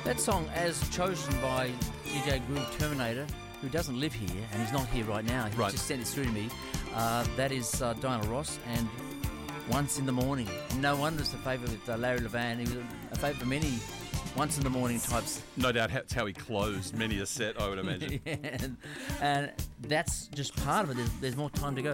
That song, as chosen by DJ Groove Terminator, who doesn't live here, and he's not here right now. He just sent it through to me. That is Diana Ross and Once in the Morning. No wonder it's a favourite with Larry Levan. He was a favourite for many Once in the Morning types. No doubt that's how he closed many a set, I would imagine. and that's just part of it. There's more time to go.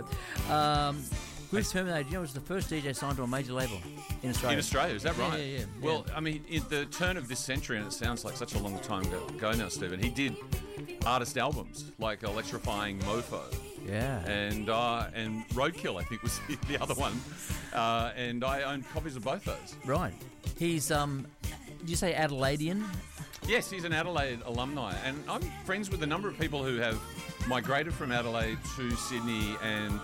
Groove Terminator, it was the first DJ signed to a major label in Australia. In Australia, is that right? Yeah. Well, I mean, in the turn of this century, and it sounds like such a long time ago now, Stephen, he did artist albums like Electrifying Mofo. Yeah. And Roadkill, I think, was the other one. And I own copies of both those. Right. He's, did you say Adelaidean? Yes, he's an Adelaide alumni. And I'm friends with a number of people who have migrated from Adelaide to Sydney and,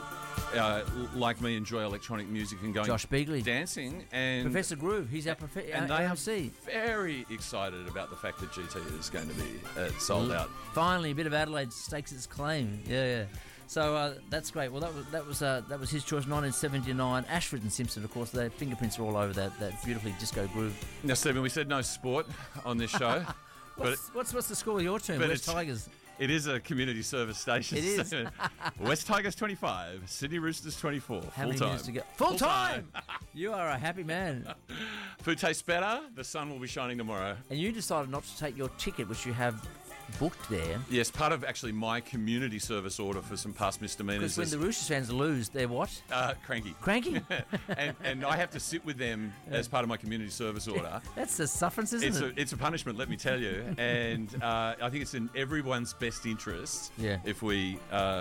like me, enjoy electronic music and going Josh Beagley. dancing. And Professor Groove, he's our and they are AMC. very excited about the fact that GT is going to be sold out. Finally, a bit of Adelaide stakes its claim. Yeah. So that's great. Well, that was his choice. 1979. Ashford and Simpson, of course. Their fingerprints are all over that beautifully disco groove. Now, Stephen, we said no sport on this show. What's the score of your team? West Tigers. It is a community service station. It is. West Tigers 25, Sydney Roosters 24. How many full minutes to time. go? Full time. You are a happy man. Food tastes better. The sun will be shining tomorrow. And you decided not to take your ticket, which you have booked there. Yes, part of actually my community service order for some past misdemeanors. Because when the Roosters fans lose, they're what? Cranky. Cranky? and I have to sit with them as part of my community service order. That's the sufferance, isn't it? It's a punishment, let me tell you. And I think it's in everyone's best interest if we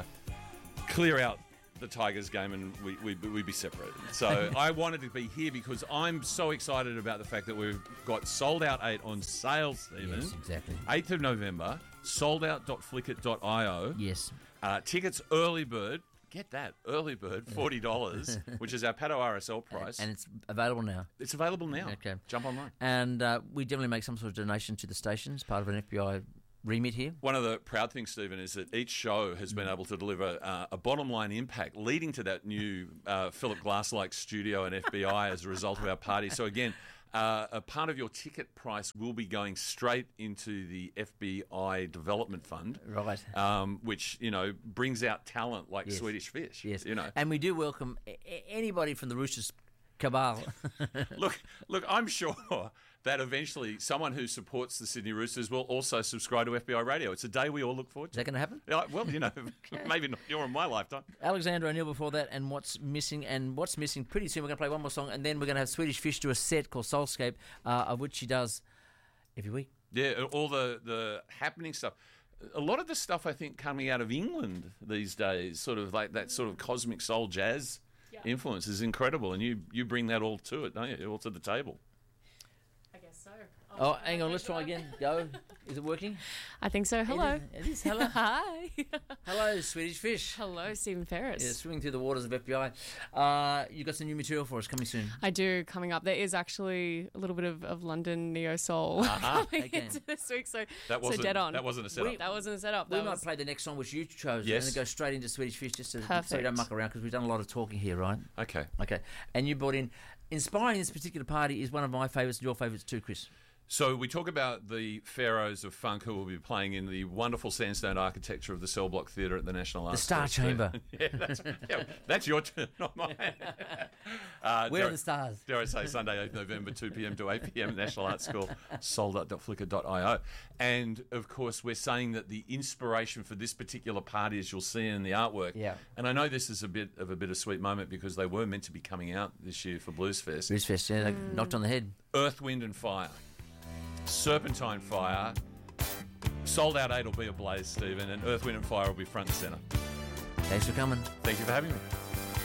clear out the Tigers game and we'd be separated. So I wanted to be here because I'm so excited about the fact that we've got Sold Out 8 on sale, Stephen. Yes, exactly. 8th of November, soldout.flickr.io. Yes. Tickets early bird. Get that, early bird, $40, which is our Pato RSL price. And it's available now. It's available now. Okay. Jump online. And we definitely make some sort of donation to the station as part of an FBI remit here. One of the proud things, Stephen, is that each show has been able to deliver a bottom line impact leading to that new Philip Glass-like studio and FBI as a result of our party. So again, a part of your ticket price will be going straight into the FBI Development Fund. Right. Which, brings out talent like Swedish Fish. Yes. And we do welcome anybody from the Roosters cabal. Look, I'm sure that eventually someone who supports the Sydney Roosters will also subscribe to FBI Radio. It's a day we all look forward to. Is that going to happen? Well, maybe not during my lifetime. Alexander O'Neill before that, and What's Missing. Pretty soon we're going to play one more song, and then we're going to have Swedish Fish do a set called Soulscape, of which she does every week. Yeah, all the happening stuff. A lot of the stuff, I think, coming out of England these days, sort of like that sort of cosmic soul jazz influence is incredible, and you bring that all to it, don't you? All to the table. I guess so. Oh, hang on, let's try again. Go. Is it working? I think so. Hello. It is. Hello. Hi. Hello, Swedish Fish. Hello, Stephen Ferris. Yeah, swimming through the waters of FBI. You've got some new material for us coming soon. I do, coming up. There is actually a little bit of London neo-soul coming into this week, so dead on. That wasn't a setup. That wasn't a setup. We might play the next song which you chose and then go straight into Swedish Fish just so we don't muck around, because we've done a lot of talking here, right? Okay. And you brought in, inspiring this particular party is one of my favourites and your favourites too, Chris. So we talk about the Pharaohs of Funk who will be playing in the wonderful sandstone architecture of the Cell Block Theatre at the National Arts. The Star Chamber. That's your turn, not mine. Where are the stars? Dare I say Sunday, 8th November, 2 p.m. to 8 p.m. National Arts School, soldout.flickr.io. And, of course, we're saying that the inspiration for this particular party, as you'll see in the artwork, and I know this is a bit of a bittersweet moment because they were meant to be coming out this year for Blues Fest. Blues Fest, yeah, they knocked on the head. Earth, Wind and Fire. Serpentine Fire. Sold Out 8 will be ablaze, Stephen, and Earth, Wind and Fire will be front and centre. Thanks for coming. Thank you for having me.